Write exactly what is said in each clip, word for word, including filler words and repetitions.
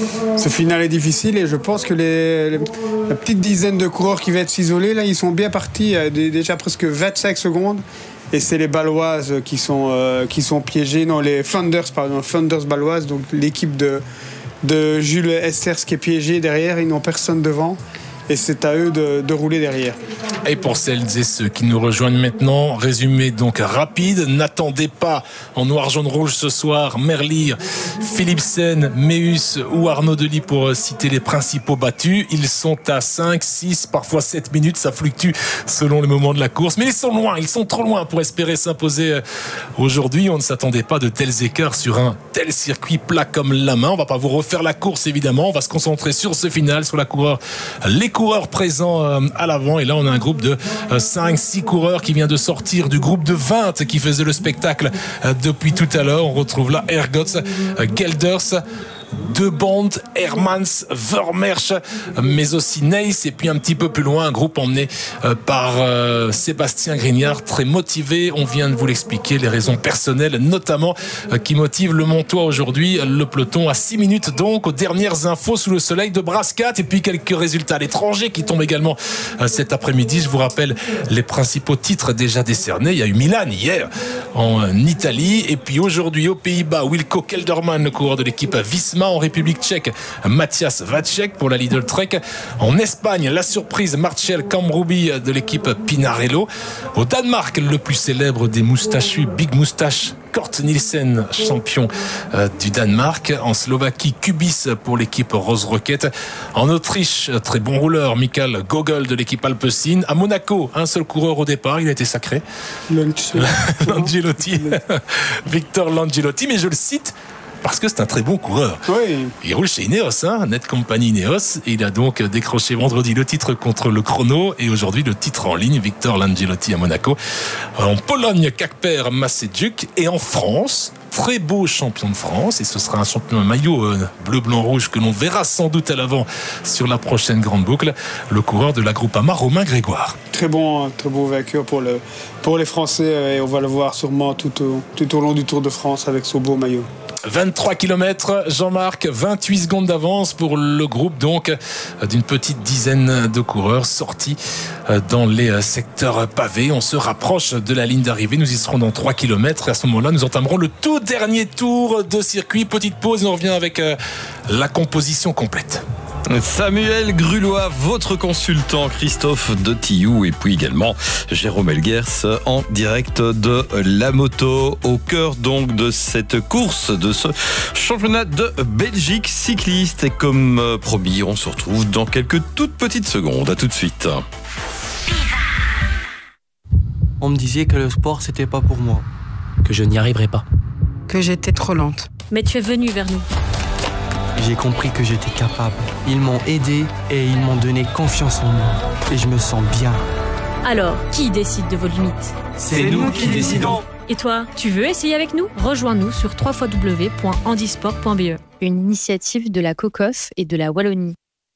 ce final est difficile et je pense que les, les, la petite dizaine de coureurs qui va être isolés, là, ils sont bien partis à des, déjà presque vingt-cinq secondes. Et c'est les Baloises qui sont, euh, qui sont piégées, non, les Flanders, pardon, Flanders Baloises, donc l'équipe de, de Jules Esters qui est piégée derrière, ils n'ont personne devant. Et c'est à eux de, de rouler derrière. Et pour celles et ceux qui nous rejoignent maintenant, résumé donc rapide, n'attendez pas en noir, jaune, rouge ce soir Merlier, Philipsen, Meus ou Arnaud Delis pour citer les principaux battus. Ils sont à cinq, six, parfois sept minutes, ça fluctue selon le moment de la course. Mais ils sont loin, ils sont trop loin pour espérer s'imposer aujourd'hui. On ne s'attendait pas de tels écarts sur un tel circuit plat comme la main. On va pas vous refaire la course évidemment, on va se concentrer sur ce final, sur la coureur, les coureurs présents à l'avant. Et là on a un groupe de cinq six coureurs qui vient de sortir du groupe de vingt qui faisait le spectacle depuis tout à l'heure. On retrouve là Ergots, Gelders, De Bond, Hermans, Vermersch, mais aussi Neis, et puis un petit peu plus loin un groupe emmené par euh, Sébastien Grignard, très motivé. On vient de vous l'expliquer, les raisons personnelles notamment euh, qui motivent le Montois aujourd'hui. Le peloton à six minutes donc aux dernières infos sous le soleil de Brascat, et puis quelques résultats à l'étranger qui tombent également euh, cet après-midi. Je vous rappelle les principaux titres déjà décernés. Il y a eu Milan hier en euh, Italie, et puis aujourd'hui aux Pays-Bas, Wilco Kelderman, le coureur de l'équipe Visma. En République tchèque, Matthias Vacek pour la Lidl Trek. En Espagne, la surprise, Marcel Kamroubi de l'équipe Pinarello. Au Danemark, le plus célèbre des moustachus, Big Moustache, Kort Nielsen, champion euh, du Danemark. En Slovaquie, Kubis pour l'équipe Rose Rocket. En Autriche, très bon rouleur, Michael Gogol de l'équipe Alpecin. À Monaco, un seul coureur au départ, il a été sacré. Langelotti. Victor Langelotti, mais je le cite parce que c'est un très bon coureur. Oui. Il roule chez Ineos, hein, Net Company Ineos. Et il a donc décroché vendredi le titre contre le chrono et aujourd'hui le titre en ligne, Victor Langelotti à Monaco. En Pologne, Kacper Macedjuk. Et en France, très beau champion de France, et ce sera un champion de maillot euh, bleu, blanc, rouge que l'on verra sans doute à l'avant sur la prochaine grande boucle, le coureur de la Groupama, Romain Grégoire. Très bon, très beau vainqueur pour, le, pour les Français, et on va le voir sûrement tout au, tout au long du Tour de France avec ce beau maillot. vingt-trois kilomètres, Jean-Marc, vingt-huit secondes d'avance pour le groupe donc d'une petite dizaine de coureurs sortis dans les secteurs pavés. On se rapproche de la ligne d'arrivée, nous y serons dans trois kilomètres et à ce moment-là nous entamerons le tout dernier tour de circuit. Petite pause et on revient avec la composition complète. Samuel Grulois, votre consultant, Christophe de Tillou, et puis également Jérôme Elguers en direct de la moto, au cœur donc de cette course, de ce championnat de Belgique cycliste. Et comme promis, on se retrouve dans quelques toutes petites secondes. À tout de suite. On me disait que le sport c'était pas pour moi, que je n'y arriverais pas, que j'étais trop lente. Mais tu es venu vers nous. J'ai compris que j'étais capable. Ils m'ont aidé et ils m'ont donné confiance en moi. Et je me sens bien. Alors, qui décide de vos limites ? C'est nous qui décidons. Et toi, tu veux essayer avec nous ? Rejoins-nous sur w w w point handisport point b e. Une initiative de la COCOF et de la Wallonie.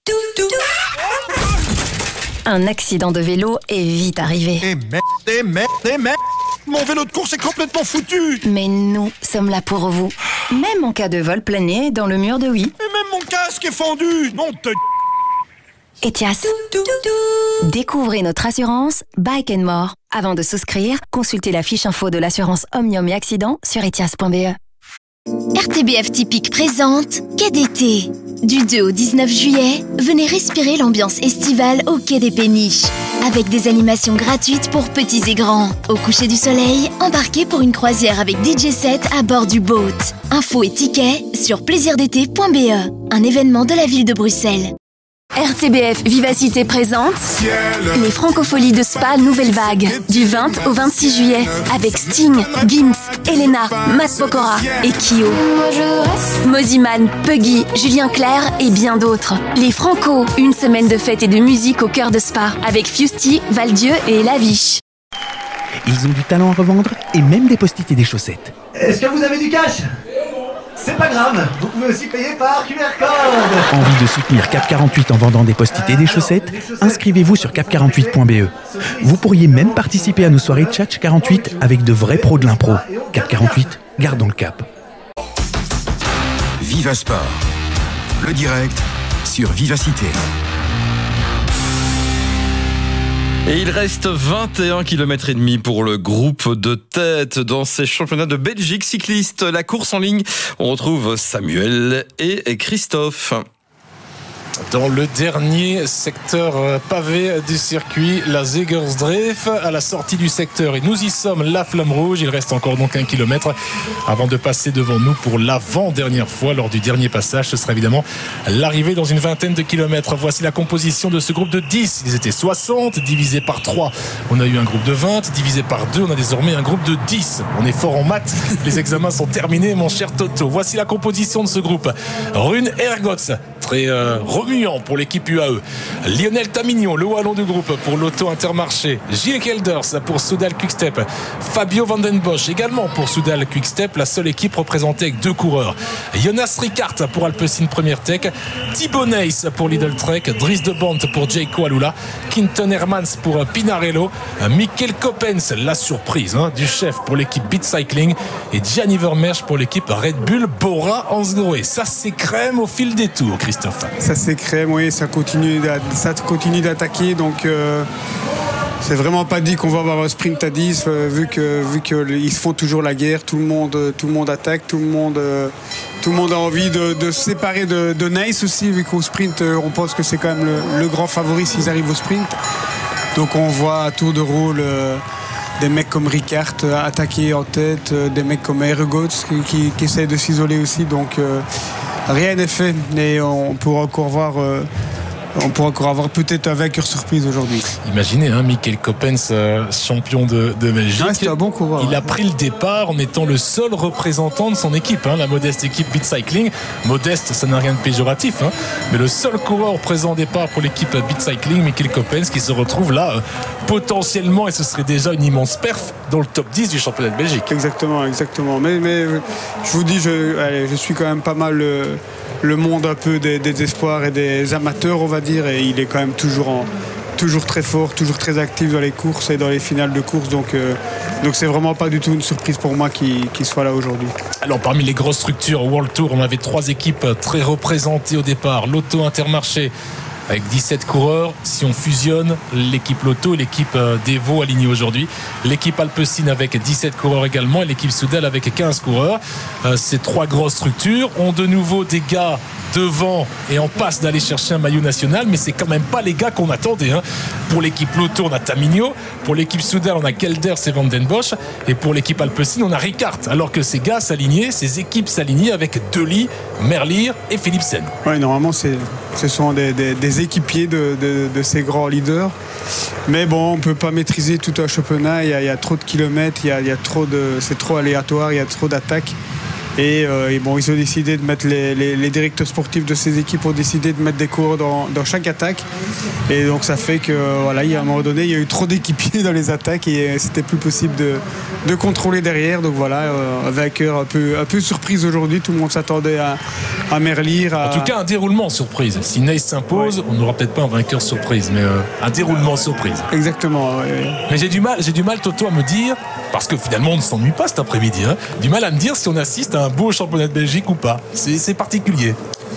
Un accident de vélo est vite arrivé. Et merde, et merde, et merde, mon vélo de course est complètement foutu. Mais nous sommes là pour vous. Même en cas de vol plané dans le mur de oui. Et même mon casque est fendu. Non, te... Etias. Découvrez notre assurance Bike and More. Avant de souscrire, consultez la fiche info de l'assurance Omnium et Accident sur etias point b e. R T B F Typique présente Quai d'été. Du deux au dix-neuf juillet, venez respirer l'ambiance estivale au Quai des Péniches. Avec des animations gratuites pour petits et grands. Au coucher du soleil, embarquez pour une croisière avec D J set à bord du boat. Infos et tickets sur plaisir d'été point b e. Un événement de la ville de Bruxelles. R T B F Vivacité présente les Francopholies de Spa Nouvelle Vague du vingt au vingt-six juillet avec Sting, Gims, Elena, Matt Pokora et Kyo. Moziman, Puggy, Julien Clerc et bien d'autres. Les Franco, une semaine de fête et de musique au cœur de Spa avec Fusty, Valdieu et Laviche. Ils ont du talent à revendre et même des post-it et des chaussettes. Est-ce que vous avez du cash ? C'est pas grave, vous pouvez aussi payer par Q R code. Envie de soutenir Cap quarante-huit en vendant des post-it et des chaussettes ? Inscrivez-vous sur cap quarante-huit point b e. Vous pourriez même participer à nos soirées Tchatch quarante-huit avec de vrais pros de l'impro. Cap quarante-huit, gardons le cap. Viva Sport, Le direct sur Vivacité. Et il reste vingt et un kilomètres et demi pour le groupe de tête dans ces championnats de Belgique cycliste. La course en ligne, on retrouve Samuel et Christophe. Dans le dernier secteur pavé du circuit, la Zegersdreef, à la sortie du secteur. Et nous y sommes, la flamme rouge. Il reste encore donc un kilomètre avant de passer devant nous pour l'avant-dernière fois. Lors du dernier passage, ce sera évidemment l'arrivée dans une vingtaine de kilomètres. Voici la composition de ce groupe de dix. Ils étaient soixante, divisé par trois. On a eu un groupe de vingt, divisé par deux. On a désormais un groupe de dix. On est fort en maths. Les examens sont terminés, mon cher Toto. Voici la composition de ce groupe. Rune Ergots, très euh, remuant pour l'équipe U A E. Lionel Tamignon, le wallon du groupe pour l'Auto Intermarché. Gilles Kelders pour Soudal Quickstep. Fabio Van den Bosch également pour Soudal Quickstep, la seule équipe représentée avec deux coureurs. Jonas Ricard pour Alpecin Première Tech. Thibaut Neyss pour Lidl Trek. Dries de Bont pour Jayco Alula. Quinton Hermans pour Pinarello. Mikkel Coppens, la surprise hein, du chef pour l'équipe Beat Cycling. Et Gianni Vermeersch pour l'équipe Red Bull Bora Hansgrohe. Ça c'est crème au fil des tours, Christophe. Ça c'est crème. Oui, ça continue, ça continue d'attaquer, donc euh, c'est vraiment pas dit qu'on va avoir un sprint à dix, euh, vu que vu qu'ils se font toujours la guerre, tout le monde, tout le monde attaque, tout le monde, euh, tout le monde a envie de, de se séparer de, de Neyss aussi, vu qu'au sprint, euh, on pense que c'est quand même le, le grand favori s'ils arrivent au sprint. Donc on voit à tour de rôle euh, des mecs comme Ricard euh, attaquer en tête, euh, des mecs comme Ergots qui, qui, qui essayent de s'isoler aussi, donc. Euh, Rien n'est fait, mais on pourra encore voir, euh, on pourra encore avoir peut-être un vainqueur surprise aujourd'hui. Imaginez, hein, Mikkel Coppens, euh, champion de, de Belgique. Ah, c'était un bon coureur. Il a pris le départ en étant le seul représentant de son équipe, hein, la modeste équipe Beat Cycling. Modeste, ça n'a rien de péjoratif, hein, mais le seul coureur présent au départ pour l'équipe Beat Cycling, Mikkel Coppens, qui se retrouve là euh, potentiellement, et ce serait déjà une immense perf, dans le top dix du championnat de Belgique. Exactement, exactement. Mais, mais je vous dis, je, allez, je suis quand même pas mal le, le monde un peu des, des espoirs et des amateurs, on va dire, et il est quand même toujours, en, toujours très fort, toujours très actif dans les courses et dans les finales de course. Donc, euh, donc c'est vraiment pas du tout une surprise pour moi qu'il, qu'il soit là aujourd'hui. Alors parmi les grosses structures World Tour, on avait trois équipes très représentées au départ. L'Auto Intermarché avec dix-sept coureurs. Si on fusionne l'équipe Lotto et l'équipe Devo alignée aujourd'hui, l'équipe Alpecin avec dix-sept coureurs également et l'équipe Soudal avec quinze coureurs. Euh, ces trois grosses structures ont de nouveau des gars devant et en passe d'aller chercher un maillot national, mais c'est quand même pas les gars qu'on attendait, hein. Pour l'équipe Lotto, on a Tamigno, pour l'équipe Soudal, on a Kelders et Van den Bosch, et pour l'équipe Alpecin, on a Ricard, alors que ces gars s'alignaient, ces équipes s'alignaient avec Dely, Merlier et Philipsen. Oui, normalement c'est, ce sont des, des, des équipiers de, de, de ces grands leaders, mais bon, on peut pas maîtriser tout un championnat. Il y a, il y a trop de kilomètres, il y a, il y a trop de, c'est trop aléatoire, il y a trop d'attaques. Et, euh, et bon, ils ont décidé de mettre les, les, les directeurs sportifs de ces équipes ont décidé de mettre des coureurs dans, dans chaque attaque. Et donc ça fait que voilà, il y a un moment donné, il y a eu trop d'équipiers dans les attaques et c'était plus possible de, de contrôler derrière. Donc voilà, euh, un vainqueur un peu, un peu surprise aujourd'hui. Tout le monde s'attendait à, à Merlier. À... En tout cas, un déroulement surprise. Si Neyss s'impose, ouais. On n'aura peut-être pas un vainqueur surprise, mais euh, un déroulement surprise. Exactement. Ouais, ouais. Mais j'ai du mal, j'ai du mal, Toto, à me dire, parce que finalement on ne s'ennuie pas cet après-midi, hein, du mal à me dire si on assiste à un beau championnat de Belgique ou pas. C'est, c'est particulier.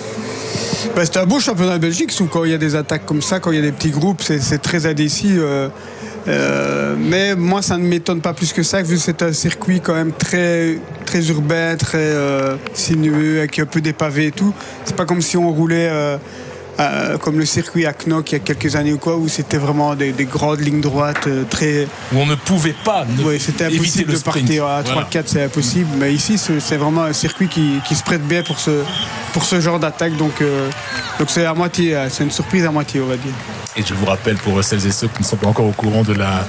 Ben, c'est un beau championnat de Belgique, sauf quand il y a des attaques comme ça, quand il y a des petits groupes, c'est, c'est très indécis. Euh, euh, mais moi, ça ne m'étonne pas plus que ça, vu que c'est un circuit quand même très, très urbain, très euh, sinueux, avec un peu des pavés et tout. C'est pas comme si on roulait euh, euh, comme le circuit à Knock il y a quelques années ou quoi, où c'était vraiment des, des grandes lignes droites euh, très... Où on ne pouvait pas ne oui, c'était impossible de partir à trois quatre, c'est impossible. Mais ici, c'est, c'est vraiment un circuit qui, qui se prête bien pour ce, pour ce genre d'attaque. Donc, euh, donc c'est à moitié, c'est une surprise à moitié, on va dire. Et je vous rappelle, pour celles et ceux qui ne sont pas encore au courant de la...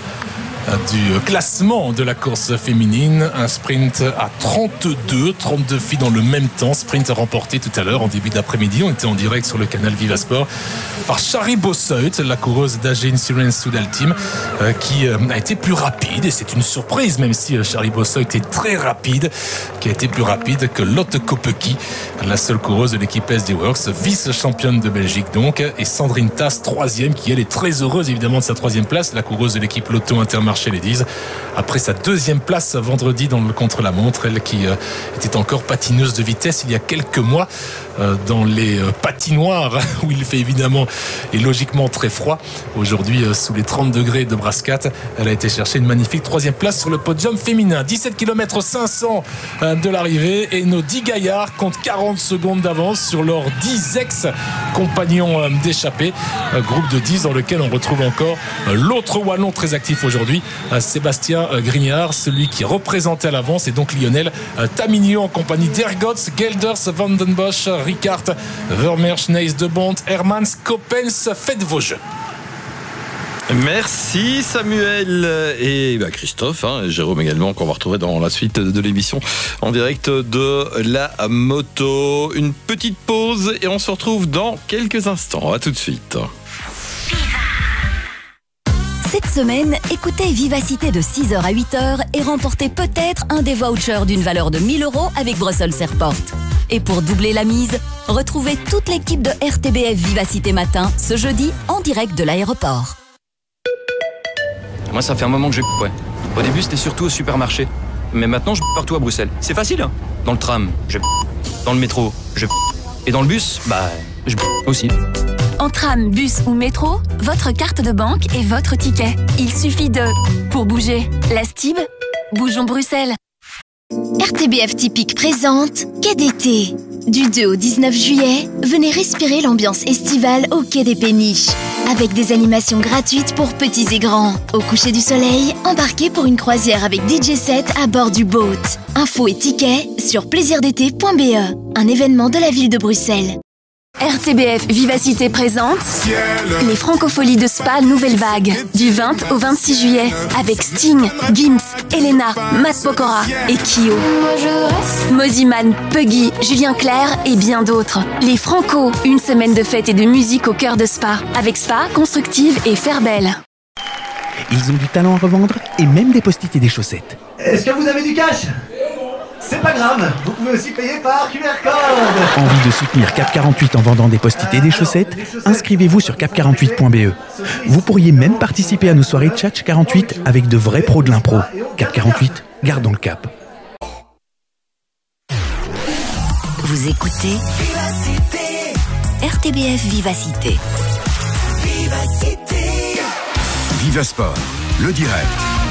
du classement de la course féminine, un sprint à trente-deux, trente-deux filles dans le même temps, sprint remporté tout à l'heure en début d'après-midi. On était en direct sur le canal Vivasport par Shari Bosseut, la coureuse d'A G Insurance Soudal Team, euh, qui euh, a été plus rapide, et c'est une surprise, même si euh, Shari Bosseut était très rapide, qui a été plus rapide que Lotte Kopecky, la seule coureuse de l'équipe S D Works, vice-championne de Belgique donc, et Sandrine Tass, troisième, qui elle est très heureuse évidemment de sa troisième place, la coureuse de l'équipe Lotto Intermarché Ladies, après sa deuxième place vendredi dans le contre-la-montre, elle qui euh, était encore patineuse de vitesse il y a quelques mois. dans les patinoires où il fait évidemment et logiquement très froid. Aujourd'hui, sous les trente degrés de Brascat, elle a été chercher une magnifique troisième place sur le podium féminin. dix-sept kilomètres cinq cents de l'arrivée et nos dix gaillards comptent quarante secondes d'avance sur leurs dix ex-compagnons d'échappée. Groupe de dix dans lequel on retrouve encore l'autre wallon très actif aujourd'hui, Sébastien Grignard, celui qui représentait à l'avance, et donc Lionel Tamigno en compagnie d'Ergots, Gelders, Van den Bosch, Ricard, Vermeersch, Nees de Bont, Hermans, Coppens. Faites vos jeux. Merci Samuel et bah Christophe, hein, et Jérôme également, qu'on va retrouver dans la suite de l'émission en direct de la moto. Une petite pause et on se retrouve dans quelques instants. À tout de suite. Cette semaine, écoutez Vivacité de six heures à huit heures et remportez peut-être un des vouchers d'une valeur de mille euros avec Brussels Airport. Et pour doubler la mise, retrouvez toute l'équipe de R T B F Vivacité Matin ce jeudi en direct de l'aéroport. Moi, ça fait un moment que je ouais. Au début, c'était surtout au supermarché. Mais maintenant, je partout à Bruxelles. C'est facile, hein. Dans le tram, je dans le métro, je et dans le bus, bah, je aussi. En tram, bus ou métro, votre carte de banque et votre ticket. Il suffit de... Pour bouger, la Stib, bougeons Bruxelles. R T B F Typique présente Quai d'été. Du deux au dix-neuf juillet, venez respirer l'ambiance estivale au Quai des Péniches. Avec des animations gratuites pour petits et grands. Au coucher du soleil, embarquez pour une croisière avec D J set à bord du boat. Infos et tickets sur plaisir d'été point b e, un événement de la ville de Bruxelles. R T B F Vivacité présente les Francopholies de Spa Nouvelle Vague du vingt au vingt-six juillet avec Sting, Gims, Elena, Matt Pokora et Kyo. Moziman, Puggy, Julien Clerc et bien d'autres. Les Franco, une semaine de fête et de musique au cœur de Spa avec Spa, Constructive et Fairbelle. Ils ont du talent à revendre et même des post-it et des chaussettes. Est-ce que vous avez du cash ? C'est pas grave, vous pouvez aussi payer par Q R code. Envie de soutenir Cap quarante-huit en vendant des post-it et des chaussettes ? Inscrivez-vous sur cap quarante-huit point b e. Vous pourriez même participer à nos soirées Tchatch quarante-huit avec de vrais pros de l'impro. Cap quarante-huit, gardons le cap. Vous écoutez R T B F Vivacité. Vivacité. Vivasport, le direct.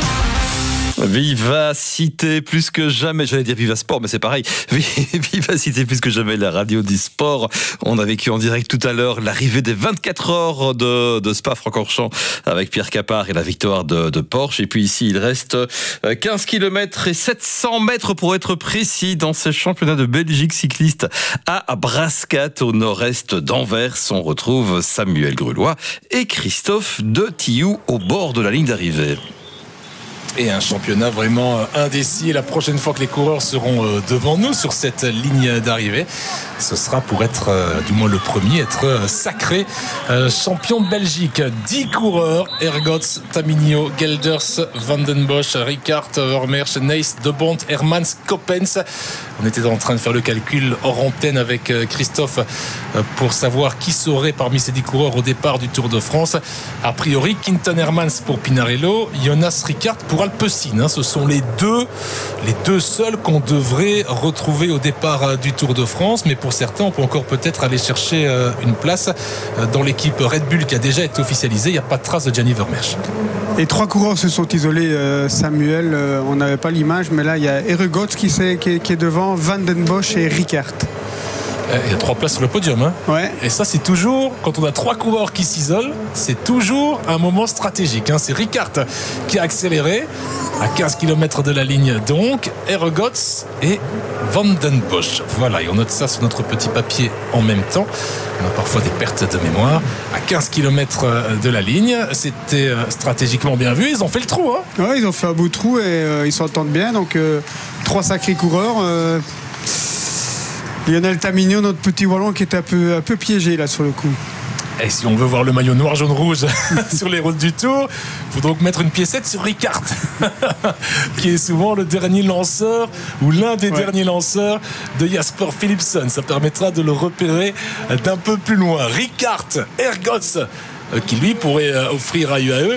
Vivacité plus que jamais, j'allais dire Vivasport, mais c'est pareil. Vivacité plus que jamais, la radio du sport. On a vécu en direct tout à l'heure l'arrivée des vingt-quatre heures de, de Spa-Francorchamps avec Pierre Capard et la victoire de, de Porsche. Et puis ici, il reste quinze kilomètres et sept cents mètres pour être précis dans ces championnats de Belgique cycliste à Brascat, au nord-est d'Anvers. On retrouve Samuel Grulois et Christophe de Tillou au bord de la ligne d'arrivée. Et un championnat vraiment indécis. Et la prochaine fois que les coureurs seront devant nous sur cette ligne d'arrivée, ce sera pour être, du moins le premier, être sacré champion de Belgique. dix coureurs, Ergots, Tamigno, Gelders, Van den Bosch, Ricard, Vermeersch, Nees, De Bont, Hermans, Coppens. On était en train de faire le calcul hors antenne avec Christophe pour savoir qui serait parmi ces dix coureurs au départ du Tour de France. A priori, Quinton Hermans pour Pinarello, Jonas Ricard pour Alpecin. Ce sont les deux, les deux seuls qu'on devrait retrouver au départ du Tour de France. Mais pour certains, on peut encore peut-être aller chercher une place dans l'équipe Red Bull qui a déjà été officialisée. Il n'y a pas de trace de Gianni Vermeersch. Et trois coureurs se sont isolés, euh, Samuel. Euh, on n'avait pas l'image, mais là, il y a Ergots qui, qui, qui est devant, Van den Bosch et Ricard. Il y a trois places sur le podium. Hein. Ouais. Et ça, c'est toujours, quand on a trois coureurs qui s'isolent, c'est toujours un moment stratégique. Hein. C'est Ricard qui a accéléré à quinze kilomètres de la ligne, donc Ergots et Van den Bosch. Voilà, et on note ça sur notre petit papier en même temps. On a parfois des pertes de mémoire. À quinze kilomètres de la ligne, c'était stratégiquement bien vu. Ils ont fait le trou. Hein. Ouais, ils ont fait un bout de trou et euh, ils s'entendent bien. Donc, euh, trois sacrés coureurs. Euh... Lionel Tamigno, notre petit wallon qui est un peu, un peu piégé là sur le coup. Et si on veut voir le maillot noir, jaune, rouge sur les routes du Tour, il faut donc mettre une piécette sur Ricard, qui est souvent le dernier lanceur ou l'un des ouais. derniers lanceurs de Jasper Philipsen. Ça permettra de le repérer d'un peu plus loin. Ricard, Ergots, qui lui pourrait offrir à U A E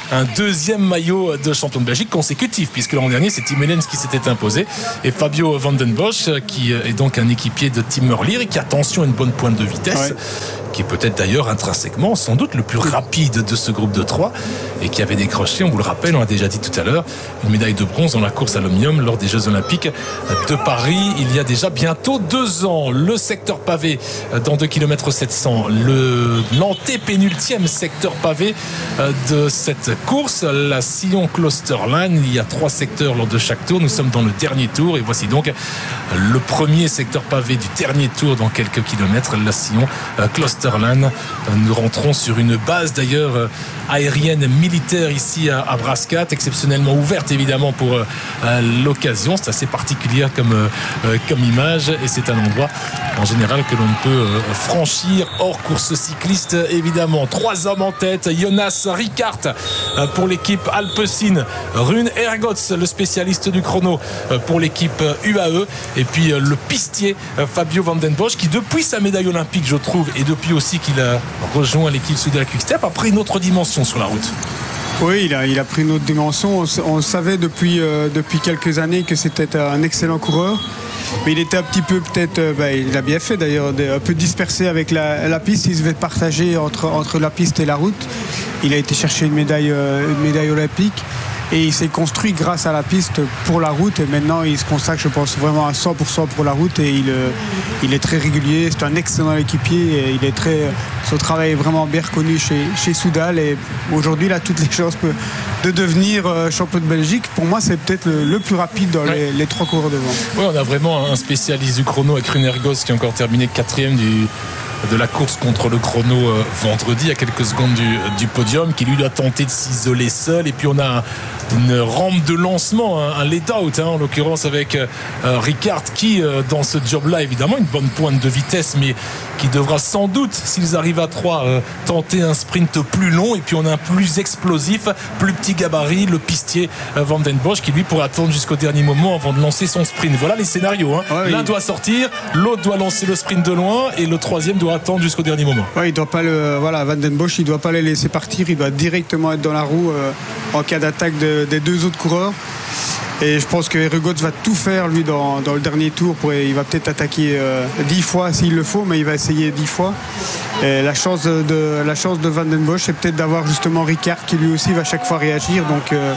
un deuxième maillot de champion de Belgique consécutif, puisque l'an dernier c'est Tim Hellens qui s'était imposé et Fabio Van den Bosch qui est donc un équipier de Tim Merlier et qui, attention, a une bonne pointe de vitesse. Ouais. Qui est peut-être d'ailleurs intrinsèquement sans doute le plus rapide de ce groupe de trois et qui avait décroché, on vous le rappelle, on l'a déjà dit tout à l'heure, une médaille de bronze dans la course à l'omnium lors des Jeux Olympiques de Paris il y a déjà bientôt deux ans. Le secteur pavé dans deux kilomètres sept cents, le l'antépénultième secteur pavé de cette course, la Sillon Cluster Line. Il y a trois secteurs lors de chaque tour, nous sommes dans le dernier tour et voici donc le premier secteur pavé du dernier tour dans quelques kilomètres, la Sillon Cluster Line. Nous rentrons sur une base d'ailleurs aérienne militaire ici à, à Brascat, exceptionnellement ouverte évidemment pour euh, l'occasion. C'est assez particulier comme, euh, comme image et c'est un endroit en général que l'on ne peut euh, franchir hors course cycliste évidemment. Trois hommes en tête, Jonas Rickaert euh, pour l'équipe Alpecin, Rune Hergotz le spécialiste du chrono euh, pour l'équipe U A E et puis euh, le pistier euh, Fabio Van den Bosch qui depuis sa médaille olympique je trouve et depuis aussi qu'il a rejoint l'équipe Soudal Quick-Step a pris une autre dimension sur la route. Oui, il a, il a pris une autre dimension. On, on savait depuis, euh, depuis quelques années que c'était un excellent coureur. Mais il était un petit peu peut-être, euh, bah, il a bien fait d'ailleurs, un peu dispersé avec la, la piste. Il se devait partager entre, entre la piste et la route. Il a été chercher une médaille, euh, une médaille olympique. Et il s'est construit grâce à la piste pour la route et maintenant il se consacre je pense vraiment à cent pour cent pour la route et il, il est très régulier, c'est un excellent équipier et il est très, son travail est vraiment bien reconnu chez, chez Soudal et aujourd'hui il a toutes les chances de devenir champion de Belgique. Pour moi c'est peut-être le, le plus rapide dans les, les trois coureurs devant. Oui, on a vraiment un spécialiste du chrono avec Rune Hergotz qui a encore terminé quatrième du de la course contre le chrono euh, vendredi à quelques secondes du, du podium qui lui doit tenter de s'isoler seul et puis on a une rampe de lancement, un, un let-out hein, en l'occurrence avec euh, Rickaert qui euh, dans ce job là évidemment une bonne pointe de vitesse mais qui devra sans doute s'ils arrivent à trois euh, tenter un sprint plus long et puis on a un plus explosif plus petit gabarit, le pistier euh, Van den Bosch qui lui pourra attendre jusqu'au dernier moment avant de lancer son sprint. Voilà les scénarios hein. Ouais, l'un oui. doit sortir, l'autre doit lancer le sprint de loin et le troisième doit attendre jusqu'au dernier moment. Ouais, il doit pas le, voilà, Van den Bosch, il doit pas les laisser partir, il doit directement être dans la roue euh, en cas d'attaque de, des deux autres coureurs. Et je pense que Hergotz va tout faire lui dans, dans le dernier tour. Pour, il va peut-être attaquer euh, dix fois s'il le faut, mais il va essayer dix fois. Et la chance de, de, la chance de Van den Bosch, c'est peut-être d'avoir justement Rickaert qui lui aussi va chaque fois réagir. Donc euh,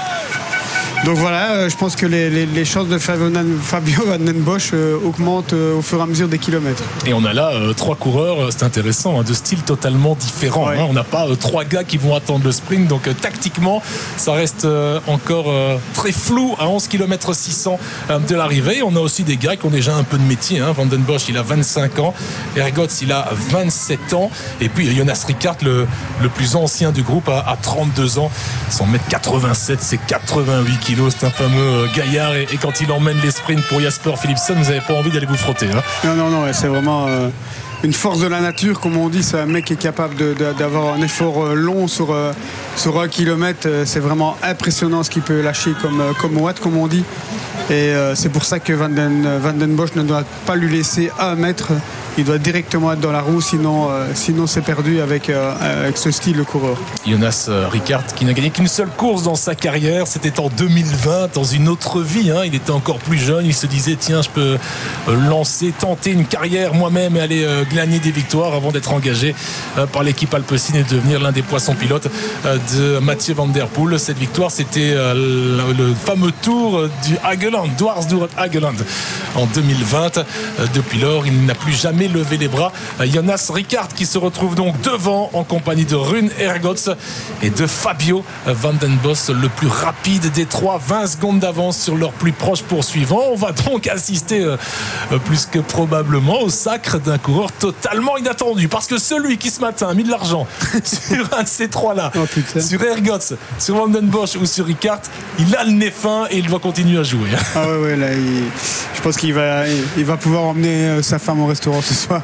Donc voilà, je pense que les, les, les chances de Fabio Van den Bosch euh, augmentent euh, au fur et à mesure des kilomètres. Et on a là euh, trois coureurs, c'est intéressant, hein, de styles totalement différents. Ouais. Hein, on n'a pas euh, trois gars qui vont attendre le sprint, donc euh, tactiquement, ça reste euh, encore euh, très flou à onze kilomètres six cents euh, de l'arrivée. On a aussi des gars qui ont déjà un peu de métier. Hein. Van den Bosch, il a vingt-cinq ans, Hergotz, il a vingt-sept ans, et puis Jonas Rickaert, le, le plus ancien du groupe, a, a trente-deux ans. Son mètre quatre-vingt-sept, c'est quatre-vingt-huit kilos. C'est un fameux gaillard et, et quand il emmène les sprints pour Jasper Philipsen, vous n'avez pas envie d'aller vous frotter hein. Non, non, non, c'est vraiment euh, une force de la nature, comme on dit. C'est un mec qui est capable de, de, d'avoir un effort long sur, euh, sur un kilomètre. C'est vraiment impressionnant ce qu'il peut lâcher comme, comme watt, comme on dit. Et euh, c'est pour ça que Van den, Van den Bosch ne doit pas lui laisser un mètre. Il doit directement être dans la roue, sinon, euh, sinon c'est perdu avec, euh, avec ce style de coureur. Jonas Rickaert qui n'a gagné qu'une seule course dans sa carrière, c'était en deux mille vingt, dans une autre vie. Hein. Il était encore plus jeune, il se disait tiens, je peux lancer, tenter une carrière moi-même et aller euh, gagner des victoires avant d'être engagé euh, par l'équipe Alpecin et devenir l'un des poissons pilotes euh, de Mathieu Van Der Poel. Cette victoire, c'était euh, le, le fameux tour du Hageland, Dwarsdoor Hageland en deux mille vingt. Euh, depuis lors, il n'a plus jamais lever les bras. Jonas Rickaert qui se retrouve donc devant en compagnie de Rune Hergotz et de Fabio Van den Bosch, le plus rapide des trois, vingt secondes d'avance sur leur plus proche poursuivant. On va donc assister euh, plus que probablement au sacre d'un coureur totalement inattendu, parce que celui qui ce matin a mis de l'argent sur un de ces trois là, oh, sur Hergotz, sur Van den Bosch ou sur Rickaert, il a le nez fin et il doit continuer à jouer. Ah ouais, ouais là, il... je pense qu'il va, il va pouvoir emmener sa femme au restaurant ce soir.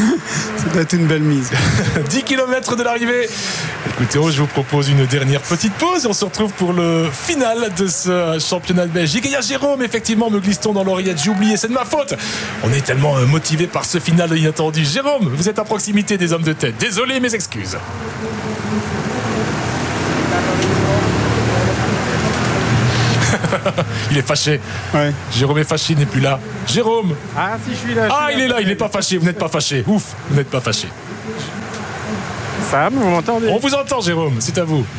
Ça doit être une belle mise. dix kilomètres de l'arrivée. Écoutez, je vous propose une dernière petite pause et on se retrouve pour le final de ce championnat de Belgique. Et il y a Jérôme, effectivement, me glisse-t-on dans l'oreillette. J'ai oublié, c'est de ma faute. On est tellement motivé par ce final inattendu. Jérôme, vous êtes à proximité des hommes de tête. Désolé, mes excuses. Il est fâché. Ouais. Jérôme est fâché, il n'est plus là. Jérôme. Ah si, je suis là. Je ah, suis il là. est là, il n'est pas fâché. Vous n'êtes pas fâché. Ouf, vous n'êtes pas fâché. Sam, vous m'entendez? On vous entend, Jérôme. C'est à vous.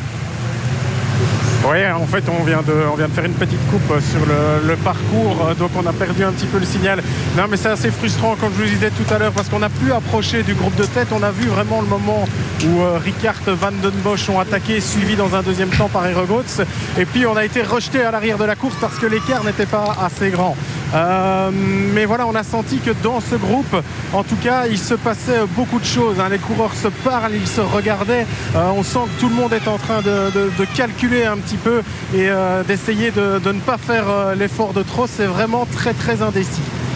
Oui, en fait, on vient de, on vient de faire une petite coupe sur le, le parcours, donc on a perdu un petit peu le signal. Non, mais c'est assez frustrant, comme je vous disais tout à l'heure, parce qu'on a pu approcher du groupe de tête. On a vu vraiment le moment où euh, Rickaert, Van den Bosch ont attaqué, suivi dans un deuxième temps par Eregots. Et puis, on a été rejeté à l'arrière de la course parce que l'écart n'était pas assez grand. Euh, mais voilà, on a senti que dans ce groupe, en tout cas, il se passait beaucoup de choses. Hein. Les coureurs se parlent, ils se regardaient. Euh, on sent que tout le monde est en train de, de, de calculer un petit peu et euh, d'essayer de, de ne pas faire euh, l'effort de trop. C'est vraiment très très indécis.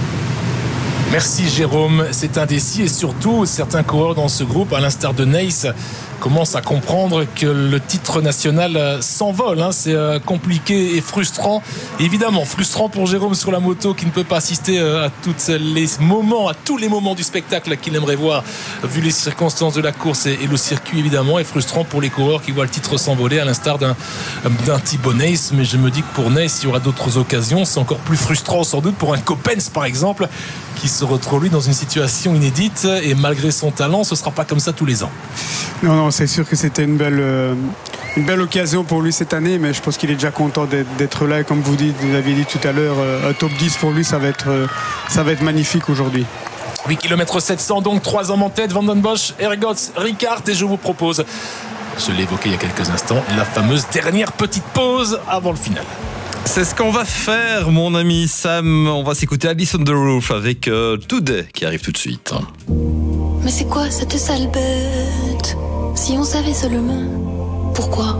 Merci Jérôme, c'est indécis et surtout certains coureurs dans ce groupe, à l'instar de Neis, commencent à comprendre que le titre national s'envole. Hein. C'est compliqué et frustrant. Évidemment, frustrant pour Jérôme sur la moto qui ne peut pas assister à tous les moments, à tous les moments du spectacle qu'il aimerait voir, vu les circonstances de la course et le circuit évidemment. Et frustrant pour les coureurs qui voient le titre s'envoler, à l'instar d'un, d'un Thibaut Neis. Mais je me dis que pour Neis, il y aura d'autres occasions. C'est encore plus frustrant sans doute pour un Coppens par exemple, qui se retrouve lui dans une situation inédite. Et malgré son talent, ce ne sera pas comme ça tous les ans. Non, non, c'est sûr que c'était une belle, euh, une belle occasion pour lui cette année, mais je pense qu'il est déjà content d'être, d'être là. Et comme vous, dites, vous l'aviez dit tout à l'heure, euh, un top dix pour lui, ça va être, euh, ça va être magnifique aujourd'hui. huit kilomètres sept cents, donc trois hommes en tête, Van den Bosch, Eregots, Rickaert. Et je vous propose, je l'ai évoqué il y a quelques instants, la fameuse dernière petite pause avant le final. C'est ce qu'on va faire, mon ami Sam. On va s'écouter Alice on the Roof avec euh, Today qui arrive tout de suite. Mais c'est quoi cette sale bête? Si on savait seulement pourquoi,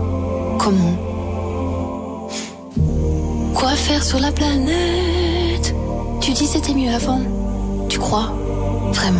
comment, quoi faire sur la planète. Tu dis c'était mieux avant, tu crois vraiment?